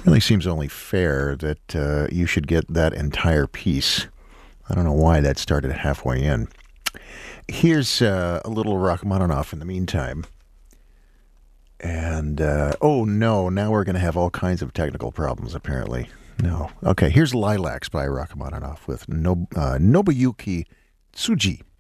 Really seems only fair that you should get that entire piece. I don't know why that started halfway in. Here's a little Rachmaninoff in the meantime. And, oh no, now we're going to have all kinds of technical problems, apparently. No. Okay, here's Lilacs by Rachmaninoff with Nobuyuki Tsuji.